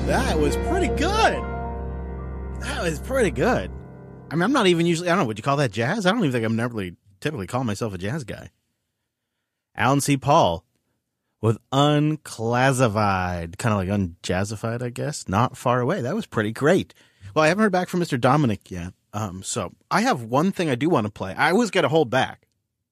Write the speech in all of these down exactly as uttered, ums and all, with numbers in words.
That was pretty good. That was pretty good. I mean, I'm not even usually, I don't know, would you call that jazz? I don't even think I'm never really typically call myself a jazz guy. Alan C. Paul with Unclassified, kind of like unjazzified, I guess. Not far away. That was pretty great. Well, I haven't heard back from Mister Dominic yet. Um, so I have one thing I do want to play. I was going to hold back.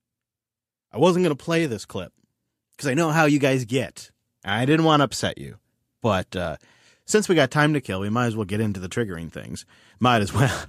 I wasn't going to play this clip because I know how you guys get. I didn't want to upset you. But uh, since we got time to kill, we might as well get into the triggering things. Might as well.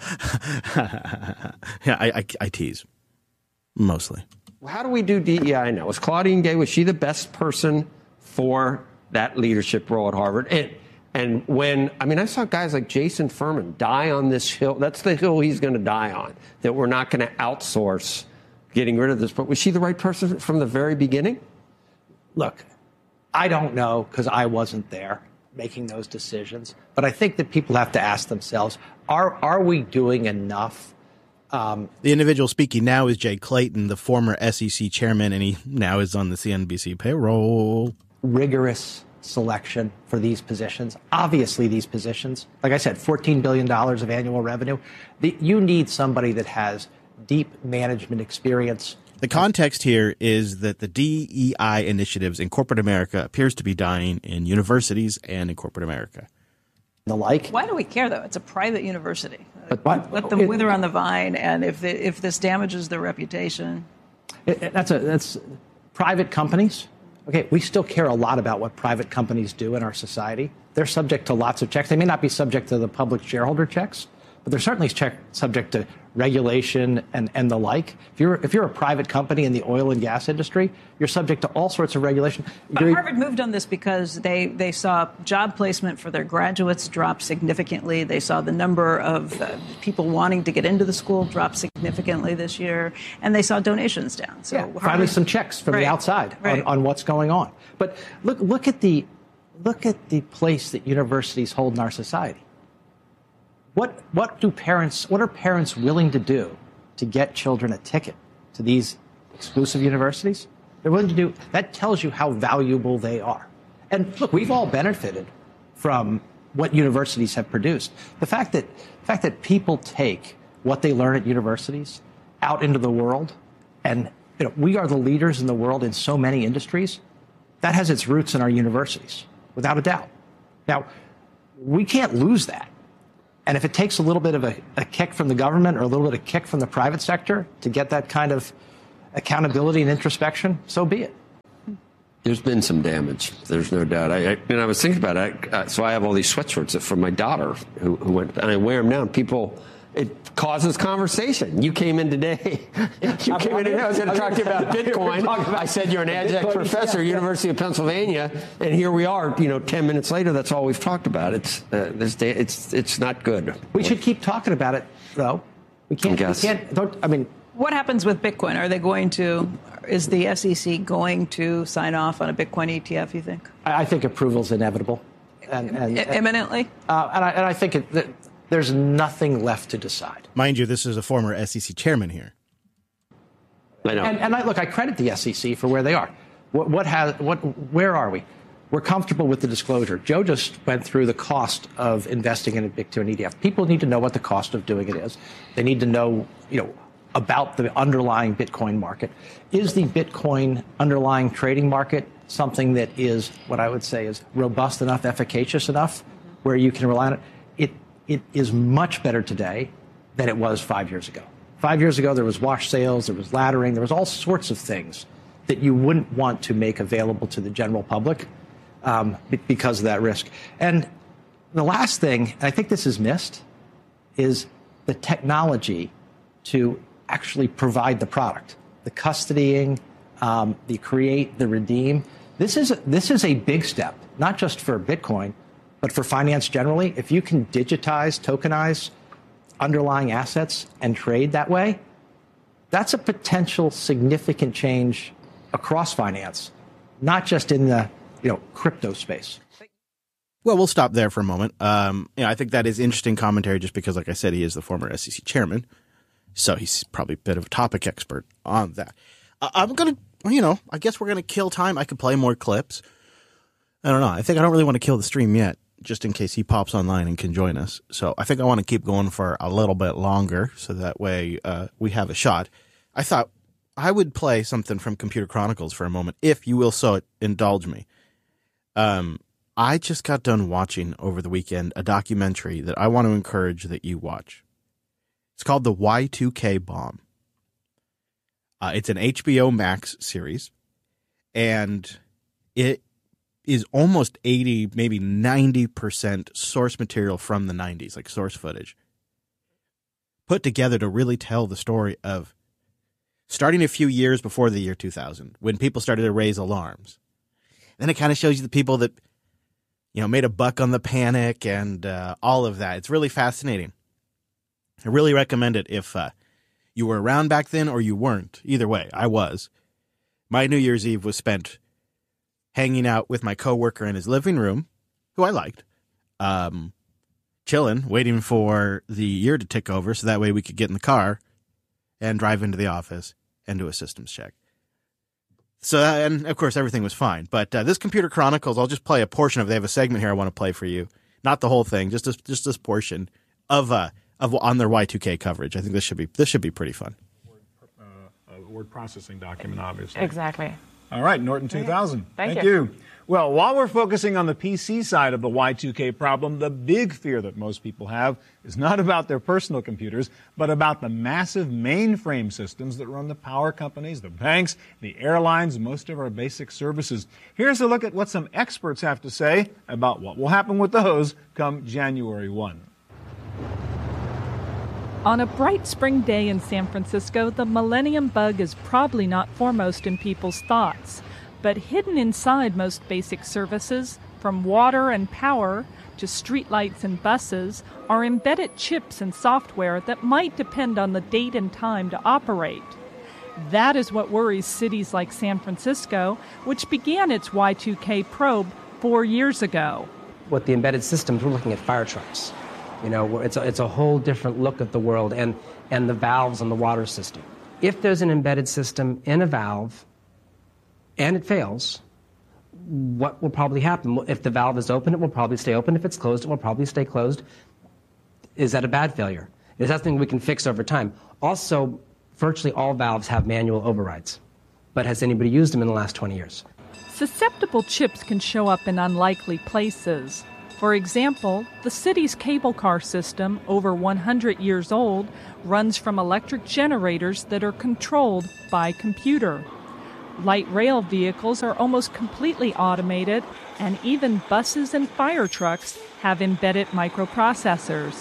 yeah, I, I, I tease. Mostly. How do we do D E I now? Was Claudine Gay, was she the best person for that leadership role at Harvard? And, and when, I mean, I saw guys like Jason Furman die on this hill. That's the hill he's going to die on, that we're not going to outsource getting rid of this. But was she the right person from the very beginning? Look, I don't know because I wasn't there making those decisions. But I think that people have to ask themselves, are are we doing enough? Um, the individual speaking now is Jay Clayton, the former S E C chairman, and he now is on the C N B C payroll. Rigorous selection for these positions. Obviously, these positions, like I said, fourteen billion dollars of annual revenue. The, you need somebody that has deep management experience. The context here is that the D E I initiatives in corporate America appears to be dying in universities and in corporate America. The like. Why do we care, though? It's a private university. But what? Let them it, wither on the vine, and if the, if this damages their reputation. It, that's a that's private companies. Okay, we still care a lot about what private companies do in our society. They're subject to lots of checks. They may not be subject to the public shareholder checks, but they're certainly check, subject to regulation and, and the like. If you're if you're a private company in the oil and gas industry, you're subject to all sorts of regulation. But you're, Harvard moved on this because they, they saw job placement for their graduates drop significantly. They saw the number of uh, people wanting to get into the school drop significantly this year, and they saw donations down. So yeah, Harvard, finally some checks from right, the outside right. on, on what's going on. But look look at the look at the place that universities hold in our society. What what do parents what are parents willing to do to get children a ticket to these exclusive universities? They're willing to do that. Tells you how valuable they are. And look, we've all benefited from what universities have produced. The fact that the fact that people take what they learn at universities out into the world, and you know, we are the leaders in the world in so many industries. That has its roots in our universities, without a doubt. Now, we can't lose that. And if it takes a little bit of a, a kick from the government or a little bit of kick from the private sector to get that kind of accountability and introspection, so be it. There's been some damage. There's no doubt. I, I, and I was thinking about it. I, so I have all these sweatshirts from my daughter who, who went, and I wear them now. And people, it causes conversation. You came in today. you came in today. I was going to talk to you about Bitcoin. About I said you're an adjunct Bitcoin, professor, yeah, University yeah. of Pennsylvania, and here we are. You know, ten minutes later, that's all we've talked about. It's uh, this day. It's it's not good. We should keep talking about it, though. We can't. We can't. Don't. I mean. What happens with Bitcoin? Are they going to, is the S E C going to sign off on a Bitcoin E T F, you think? I think approval is inevitable. And, and, I- imminently? Uh, and, I, and I think it, that there's nothing left to decide. Mind you, this is a former S E C chairman here. I know. And, and I, look, I credit the S E C for where they are. What, what has, what, where are we? We're comfortable with the disclosure. Joe just went through the cost of investing in a Bitcoin E T F. People need to know what the cost of doing it is. They need to know, you know, about the underlying Bitcoin market. Is the Bitcoin underlying trading market something that is what I would say is robust enough, efficacious enough, where you can rely on it? It it is much better today than it was five years ago. Five years ago, there was wash sales, there was laddering, there was all sorts of things that you wouldn't want to make available to the general public um, because of that risk. And the last thing, and I think this is missed, is the technology to actually provide the product, the custodying, um, the create, the redeem. This is this is a big step, not just for Bitcoin, but for finance generally. If you can digitize, tokenize underlying assets and trade that way, that's a potential significant change across finance, not just in the you know crypto space. Well, we'll stop there for a moment. Um, you know, I think that is interesting commentary, just because, like I said, he is the former S E C chairman. So he's probably a bit of a topic expert on that. Uh, I'm going to, you know, I guess we're going to kill time. I could play more clips. I don't know. I think I don't really want to kill the stream yet, just in case he pops online and can join us. So I think I want to keep going for a little bit longer so that way uh, we have a shot. I thought I would play something from Computer Chronicles for a moment, if you will so indulge me. Um, I just got done watching over the weekend a documentary that I want to encourage that you watch. It's called The Y two K Bomb. Uh, it's an H B O Max series, and it is almost eighty, maybe ninety percent source material from the nineties, like source footage, put together to really tell the story of starting a few years before the year two thousand, when people started to raise alarms. Then it kind of shows you the people that, you know, made a buck on the panic and uh, all of that. It's really fascinating. I really recommend it if uh, you were around back then or you weren't. Either way, I was. My New Year's Eve was spent hanging out with my coworker in his living room, who I liked, um, chilling, waiting for the year to tick over so that way we could get in the car and drive into the office and do a systems check. So, and of course, everything was fine. But uh, this Computer Chronicles, I'll just play a portion of it. They have a segment here I want to play for you. Not the whole thing, just this, just this portion of uh, of on their Y two K coverage. I think this should be this should be pretty fun. Word, uh, a word processing document, obviously. Exactly. All right, Norton two thousand. Thank, Thank you. you. Well, while we're focusing on the P C side of the Y two K problem, the big fear that most people have is not about their personal computers, but about the massive mainframe systems that run the power companies, the banks, the airlines, most of our basic services. Here's a look at what some experts have to say about what will happen with those come January first. On a bright spring day in San Francisco, the Millennium Bug is probably not foremost in people's thoughts. But hidden inside most basic services, from water and power to streetlights and buses, are embedded chips and software that might depend on the date and time to operate. That is what worries cities like San Francisco, which began its Y two K probe four years ago. With the embedded systems, we're looking at fire trucks. You know, it's a, it's a whole different look at the world and, and the valves on the water system. If there's an embedded system in a valve, and it fails, what will probably happen? If the valve is open, it will probably stay open. If it's closed, it will probably stay closed. Is that a bad failure? Is that something we can fix over time? Also, virtually all valves have manual overrides. But has anybody used them in the last twenty years? Susceptible chips can show up in unlikely places. For example, the city's cable car system, over one hundred years old, runs from electric generators that are controlled by computer. Light rail vehicles are almost completely automated, and even buses and fire trucks have embedded microprocessors.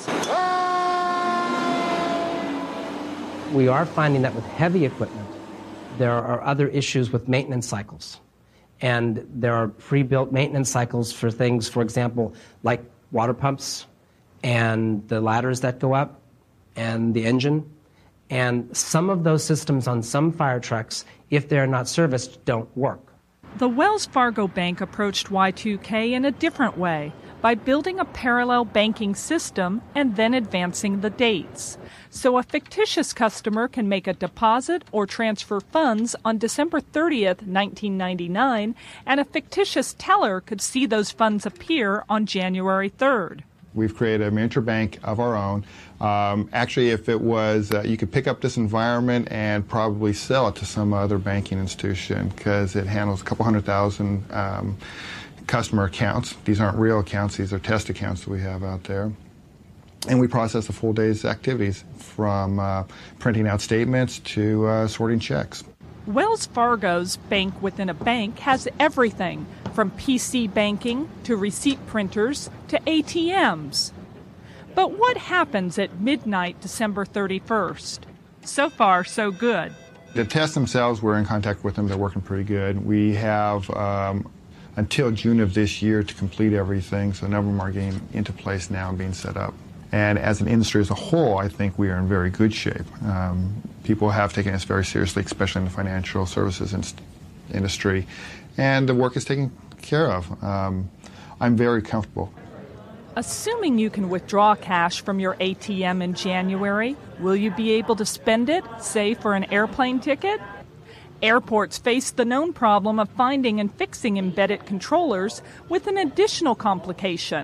We are finding that with heavy equipment, there are other issues with maintenance cycles. And there are pre-built maintenance cycles for things, for example, like water pumps and the ladders that go up and the engine. And some of those systems on some fire trucks, if they're not serviced, don't work. The Wells Fargo Bank approached Y two K in a different way, by building a parallel banking system and then advancing the dates. So a fictitious customer can make a deposit or transfer funds on December thirtieth, nineteen ninety-nine, and a fictitious teller could see those funds appear on January third. We've created a miniature bank of our own. Um, actually, if it was, uh, you could pick up this environment and probably sell it to some other banking institution because it handles a couple hundred thousand um, customer accounts. These aren't real accounts. These are test accounts that we have out there. And we process a full day's activities from uh, printing out statements to uh, sorting checks. Wells Fargo's bank within a bank has everything from P C banking to receipt printers to A T Ms. But what happens at midnight December thirty-first? So far, so good. The tests themselves, we're in contact with them. They're working pretty good. We have um, until June of this year to complete everything, so a number of them are getting into place now and being set up. And as an industry as a whole, I think we are in very good shape. Um, people have taken us very seriously, especially in the financial services in- industry, and the work is taken care of. Um, I'm very comfortable. Assuming you can withdraw cash from your A T M in January, will you be able to spend it, say, for an airplane ticket? Airports face the known problem of finding and fixing embedded controllers with an additional complication.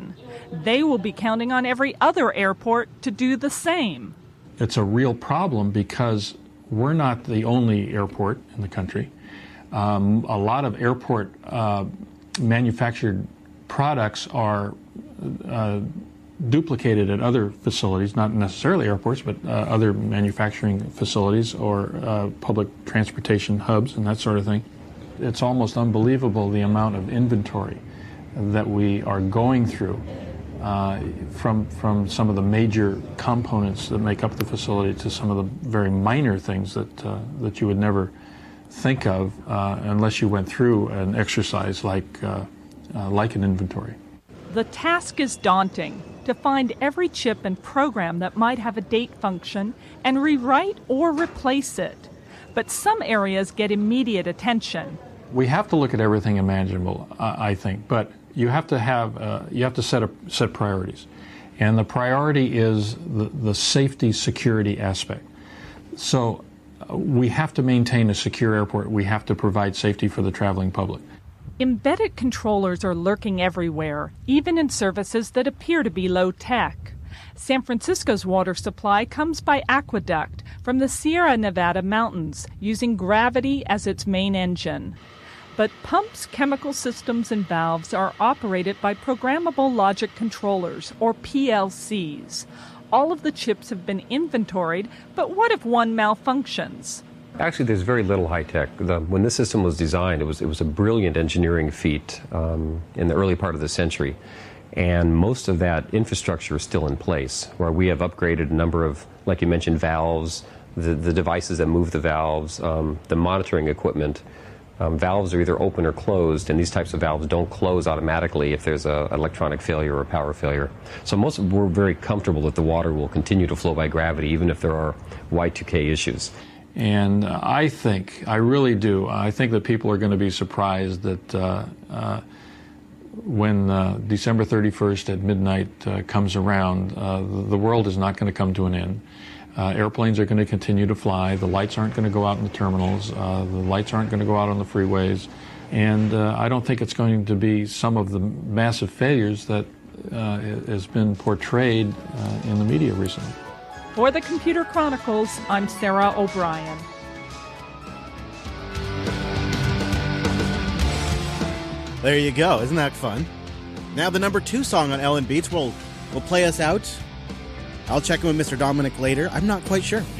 They will be counting on every other airport to do the same. It's a real problem because we're not the only airport in the country. Um, a lot of airport uh, manufactured products are uh, duplicated at other facilities, not necessarily airports, but uh, other manufacturing facilities or uh, public transportation hubs and that sort of thing. It's almost unbelievable the amount of inventory that we are going through uh, from from some of the major components that make up the facility to some of the very minor things that uh, that you would never think of uh, unless you went through an exercise like uh, uh, like an inventory. The task is daunting, to find every chip and program that might have a date function and rewrite or replace it. But some areas get immediate attention. We have to look at everything imaginable, uh, I think, but you have to have uh, you have to set a, set priorities, and the priority is the, the safety security aspect. So uh, we have to maintain a secure airport. We have to provide safety for the traveling public. Embedded controllers are lurking everywhere, even in services that appear to be low-tech. San Francisco's water supply comes by aqueduct from the Sierra Nevada mountains, using gravity as its main engine. But pumps, chemical systems, and valves are operated by programmable logic controllers, or P L Cs. All of the chips have been inventoried, but what if one malfunctions? Actually, there's very little high tech. The, when this system was designed, it was it was a brilliant engineering feat um, in the early part of the century, and most of that infrastructure is still in place. Where we have upgraded a number of, like you mentioned, valves, the the devices that move the valves, um, the monitoring equipment. Um, valves are either open or closed, and these types of valves don't close automatically if there's a, an electronic failure or a power failure. So most we're very comfortable that the water will continue to flow by gravity, even if there are Y two K issues. And uh, I think, I really do, I think that people are going to be surprised that uh, uh, when uh, December thirty-first at midnight uh, comes around, uh, the world is not going to come to an end. Uh, airplanes are going to continue to fly. The lights aren't going to go out in the terminals. Uh, the lights aren't going to go out on the freeways. And uh, I don't think it's going to be some of the massive failures that uh, has been portrayed uh, in the media recently. For the Computer Chronicles, I'm Sarah O'Brien. There you go. Isn't that fun? Now the number two song on Ellen Beats will will play us out. I'll check in with Mister Dominic later. I'm not quite sure.